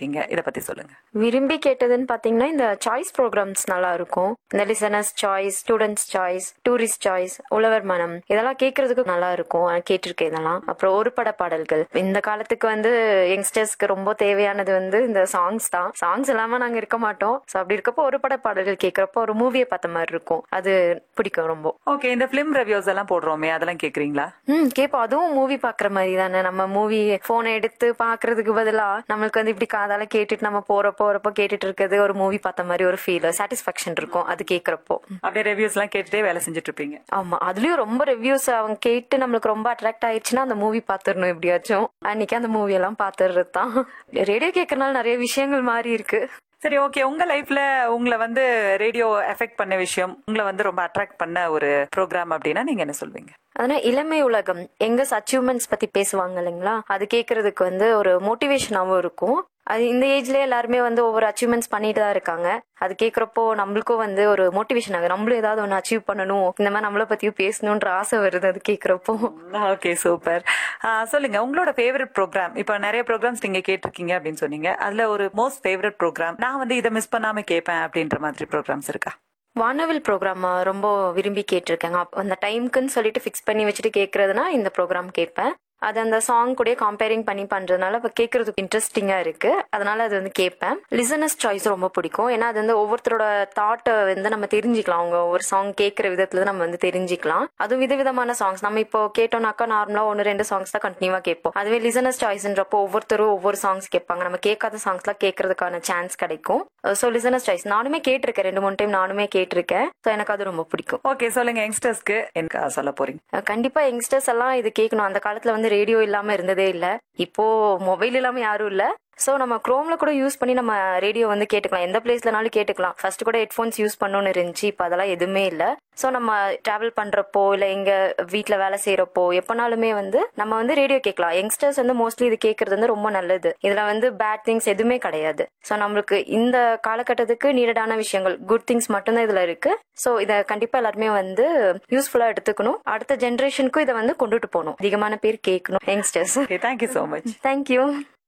இருக்கீங்க. இத பத்தி சொல்லுங்க. விரும்பி கேட்டதுன்னு பாத்தீங்கன்னா இந்த சாய்ஸ் ப்ரோக்ராம்ஸ் நல்லா இருக்கும். இந்த listeners choice, students choice, tourist choice, உழவர் மனம் இதெல்லாம் கேட்கறதுக்கு நல்லா இருக்கும். கேட்டிருக்கேன் இதெல்லாம். அப்புறம் ஒரு பட பாடல்கள் இந்த காலத்துக்கு வந்து யங்ஸ்டர்ஸ்க்கு ரொம்ப தேவையானது வந்து இந்த சாங்ஸ் தான். சாங்ஸ் இல்லாம நாங்க இருக்க மாட்டோம். ஸோ அப்படி இருக்கப்போ ஒரு பட பாடல்கள் கேட்கறப்போ ஒரு மூவியை பார்த்த மாதிரி இருக்கும். அது பிடிக்கும் ரொம்ப. ஓகே, இந்த பிலிம் ரிவ்யூஸ் எல்லாம் போடுறோமே அதெல்லாம் கேக்குறீங்களா? கேட்போம். அதுவும் மூவி பாக்குற மாதிரி தானே. நம்ம மூவி போனை எடுத்து பாக்குறதுக்கு பதிலா நம்மளுக்கு வந்து இப்படி காதால கேட்டுட்டு நம்ம போறப்போ கேட்டுட்டு இருக்கிறது ஒரு மூவி பார்த்த மாதிரி ஒரு ஃபீல் சாட்டிஸ்பாக்சன் இருக்கும் அது கேட்கறப்போ. அப்படியே ரிவ்யூஸ் எல்லாம் கேட்டுட்டே வேலை செஞ்சுட்டு இருப்பீங்க. ஆமா, அதுலயும் ரொம்ப ரிவ்யூஸ் அவங்க கேட்டு நம்மளுக்கு ரொம்ப அட்ராக்ட் ஆயிடுச்சுன்னா அந்த மூவி பாத்துடணும் எப்படியாச்சும். அன்னைக்கு அந்த மூவி எல்லாம் பாத்துறது தான். ரேடியோ கேட்கறதுனால நிறைய விஷயங்கள் மாறி இருக்கு. சரி, ஓகே. உங்க லைஃப்ல உங்களை வந்து ரேடியோ எஃபெக்ட் பண்ண விஷயம், உங்களை வந்து ரொம்ப அட்ராக்ட் பண்ண ஒரு ப்ரோக்ராம் அப்படின்னா நீங்க என்ன சொல்வீங்க? அதனால இளமை உலகம் எங்கஸ் அச்சீவ்மெண்ட்ஸ் பத்தி பேசுவாங்க இல்லைங்களா, அது கேட்கறதுக்கு வந்து ஒரு மோட்டிவேஷனாவும் இருக்கும். அது இந்த ஏஜ்லயே எல்லாருமே வந்து ஒவ்வொரு அச்சீவ்மெண்ட்ஸ் பண்ணிட்டு தான் இருக்காங்க. அது கேட்கறப்போ நம்மளுக்கும் வந்து ஒரு மோட்டிவேஷன் ஆகுது. நம்மளும் ஏதாவது ஒன்று அச்சீவ் பண்ணணும், இந்த மாதிரி நம்மளை பத்தியும் பேசணும்ன்ற ஆசை வருது அது கேட்கறப்போ. Okay, super. சொல்லுங்க, உங்களோட ஃபேவரட் ப்ரோக்ராம். இப்ப நிறைய ப்ரோக்ராம்ஸ் நீங்க கேட்டிருக்கீங்க அப்படின்னு சொன்னீங்க. அதுல ஒரு மோஸ்ட் ஃபேவரட் ப்ரோக்ராம், நான் வந்து இதை மிஸ் பண்ணாம கேட்பேன் அப்படின்ற மாதிரி ப்ரோக்ராம்ஸ் இருக்கா? வானவில் ப்ரோக்ராம் ரொம்ப விரும்பி கேட்டிருக்கேங்க. அந்த டைம்க்குன்னு சொல்லிட்டு ஃபிக்ஸ் பண்ணி வச்சுட்டு கேட்கறதுனா இந்த ப்ரோக்ராம் கேட்பேன். அது அந்த சாங் கூட கம்பேரிங் பண்ணி பண்றதுனால கேட்கறதுக்கு இன்ட்ரெஸ்டிங்கா இருக்கு. அதனால அது வந்து கேட்பேன். லிசனர்ஸ் சாய்ஸ் ரொம்ப பிடிக்கும். ஏன்னா அது வந்து ஒவ்வொருத்தரோட தாட்டை வந்து நம்ம தெரிஞ்சுக்கலாம். அவங்க ஒரு சாங் கேட்கற விதத்துல நம்ம வந்து தெரிஞ்சுக்கலாம். அதுவும் விதவிதமான சாங்ஸ் நம்ம இப்போ கேட்டோம்னாக்கா நார்மலா 1-2 சாங்ஸ் தான் கண்டினியூவா கேட்போம். அதுவே லிசனர்ஸ் சாய்ஸ்ன்றப்போ ஒவ்வொருத்தரும் ஒவ்வொரு சாங்ஸ் கேட்பாங்க. நம்ம கேட்காத சாங்ஸ்லாம் கேட்கறதுக்கான சான்ஸ் கிடைக்கும். ஸோ லிசனர்ஸ் சாய்ஸ் நானுமே கேட்டிருக்கேன். 2-3 டைம் நானுமே கேட்டிருக்கேன். ஸோ எனக்கு அது ரொம்ப பிடிக்கும். ஓகே, சொல்லுங்க, யங்ஸ்டர்ஸ்க்கு என்ன சொல்ல போறீங்க? கண்டிப்பா யங்ஸ்டர்ஸ் எல்லாம் இது கேட்கணும். அந்த காலத்துல வந்து ரேடியோ இல்லாம இருந்ததே இல்ல. இப்போ மொபைல் இல்லாம யாரும் இல்ல. சோ நம்ம குரோம்ல கூட யூஸ் பண்ணி நம்ம ரேடியோ வந்து கேட்டுக்கலாம். எந்த பிளேஸ்லனாலும் கேட்டுக்கலாம். ஃபர்ஸ்ட் கூட ஹெட்போன்ஸ் யூஸ் பண்ணணும்னு இருந்துச்சு. இப்ப அதெல்லாம் எதுவுமே இல்ல. சோ நம்ம டிராவல் பண்றப்போ இல்ல எங்க வீட்டுல வேலை செய்யறப்போ எப்பனாலுமே வந்து நம்ம வந்து ரேடியோ கேட்கலாம். யங்ஸ்டர்ஸ் வந்து மோஸ்ட்லி இது கேட்கறது வந்து ரொம்ப நல்லது. இதுல வந்து பேட் திங்ஸ் எதுவுமே கிடையாது. சோ நம்மளுக்கு இந்த காலகட்டத்துக்கு நீடடான விஷயங்கள், குட் திங்ஸ் மட்டும்தான் இதுல இருக்கு. சோ இத கண்டிப்பா எல்லாருமே வந்து யூஸ்ஃபுல்லா எடுத்துக்கணும். அடுத்த ஜெனரேஷனுக்கும் இதை வந்து கொண்டுட்டு போகணும். அதிகமான பேர் கேட்கணும் youngsters. Thank you so much. Thank you.